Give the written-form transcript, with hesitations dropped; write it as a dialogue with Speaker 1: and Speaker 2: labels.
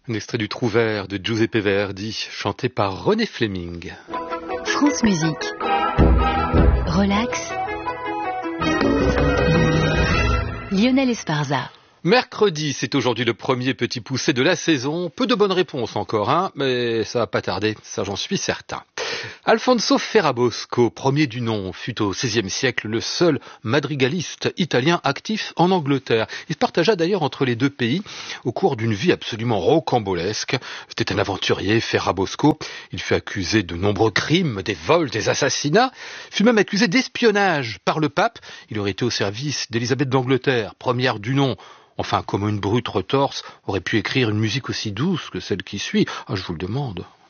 Speaker 1: Un extrait du Trouvère de Giuseppe Verdi, chanté par René Fleming.
Speaker 2: France Musique. Relax. Lionel Esparza.
Speaker 1: Mercredi, c'est aujourd'hui le premier petit poussé de la saison. Peu de bonnes réponses encore, mais ça va pas tarder, ça j'en suis certain. Alfonso Ferrabosco, premier du nom, fut au XVIe siècle le seul madrigaliste italien actif en Angleterre. Il se partagea d'ailleurs entre les deux pays au cours d'une vie absolument rocambolesque. C'était un aventurier, Ferrabosco. Il fut accusé de nombreux crimes, des vols, des assassinats. Il fut même accusé d'espionnage par le pape. Il aurait été au service d'Élisabeth d'Angleterre, première du nom. Enfin, comment une brute retorse aurait pu écrire une musique aussi douce que celle qui suit? Je vous le demande.